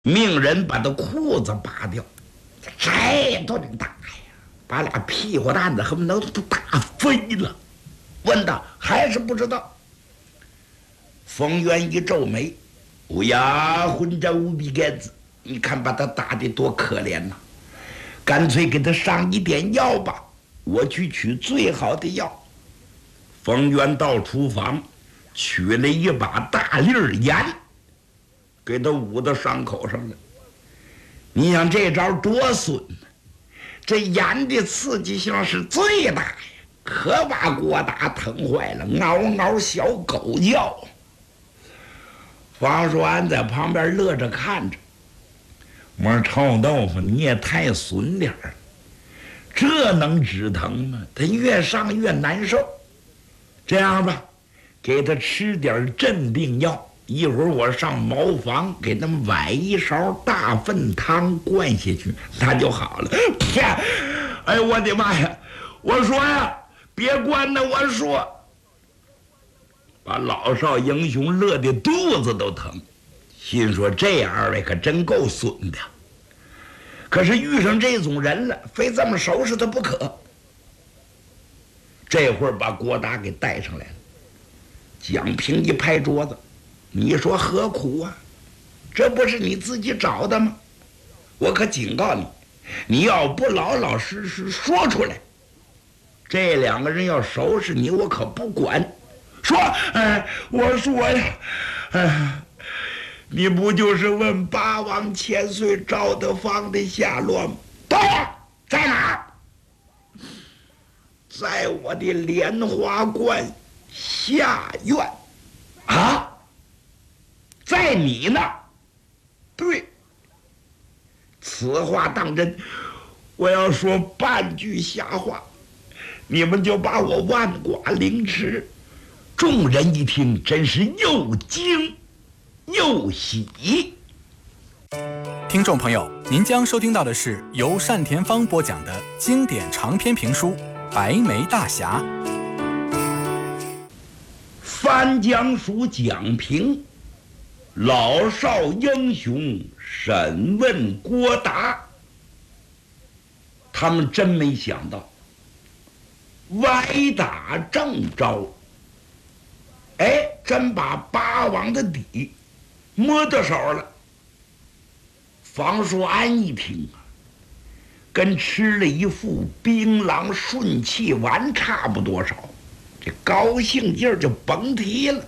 命人把他裤子扒掉，这顿打呀，把俩屁股蛋子恨不能都打飞了。问他还是不知道。冯渊一皱眉：“乌鸦混着无比盖子，你看把他打得多可怜呐！干脆给他上一点药吧，我去取最好的药。”冯渊到厨房取了一把大粒盐，给他捂到伤口上了。你想这招多损呢？这盐的刺激性是最大呀，可把郭达疼坏了，嗷嗷小狗叫。王叔安在旁边乐着看着，我说臭豆腐你也太损点儿了，这能止疼吗？他越上越难受。这样吧，给他吃点镇定药，一会儿我上茅房给他们崴一勺大粪汤灌下去，他就好了。哎呦我的妈呀！我说呀，别灌呢！我说，把老少英雄乐得肚子都疼，心说这样二位可真够损的。可是遇上这种人了，非这么收拾他不可。这会儿把郭达给带上来了，蒋平一拍桌子：“你说何苦啊？这不是你自己找的吗？我可警告你，你要不老老实实说出来，这两个人要收拾你，我可不管。说，我说呀，你不就是问八王千岁赵德芳的下落吗？对，在哪儿？在我的莲花观下院。啊，在你那儿？对，此话当真。我要说半句瞎话，你们就把我万剐凌迟。众人一听，真是又惊又喜。 听众朋友，您将收听到的是由单田芳播讲的经典长篇评书《白眉大侠》。 番江属蒋平，老少英雄审问郭达。他们真没想到，歪打正着，真把八王的底摸到手了。房叔安一听啊，跟吃了一副槟榔顺气丸差不多少，这高兴劲儿就甭提了。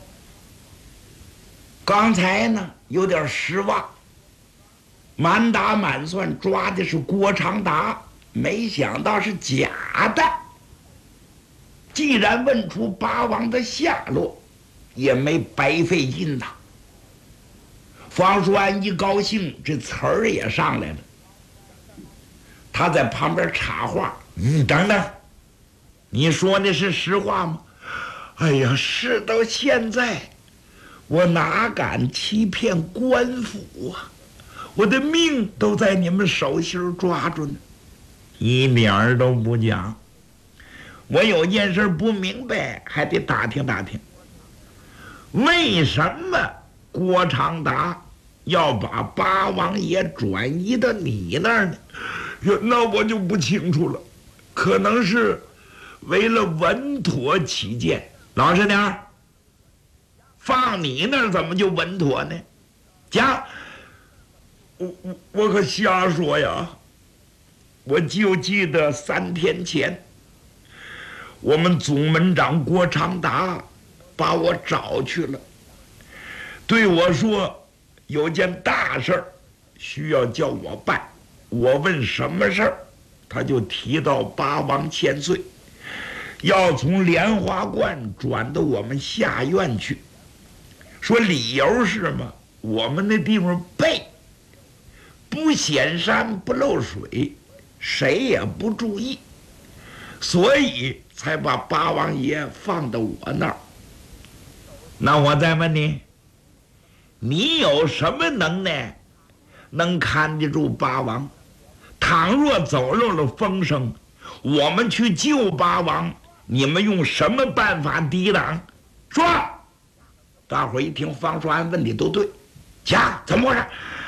刚才呢有点失望，满打满算抓的是郭长达，没想到是假的。既然问出八王的下落，也没白费劲呐。房叔安一高兴，这词儿也上来了。他在旁边插话：“等等，你说的是实话吗？哎呀，事到现在，我哪敢欺骗官府啊！我的命都在你们手心抓住呢，一点儿都不假。我有件事不明白，还得打听打听，为什么郭长达要把八王爷转移到你那儿呢？那我就不清楚了，可能是为了稳妥起见。老实点儿，放你那儿怎么就稳妥呢？讲，我可瞎说呀！我就记得3天前，我们总门长郭长达把我找去了，对我说有件大事儿需要叫我办。我问什么事儿，他就提到八王千岁要从莲花观转到我们下院去，说理由是什么？我们那地方背，不显山不漏水，谁也不注意，所以才把八王爷放到我那儿。那我再问你，你有什么能耐能看得住八王？倘若走漏了风声，我们去救八王，你们用什么办法抵挡？说！大伙一听方叔安问的都对，讲怎么回事？